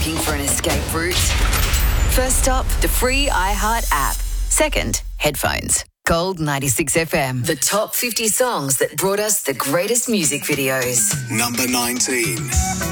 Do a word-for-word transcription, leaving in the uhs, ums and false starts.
Looking for an escape route? First stop, the free iHeart app. Second, headphones. Gold ninety-six F M. The top fifty songs that brought us the greatest music videos. Number nineteen.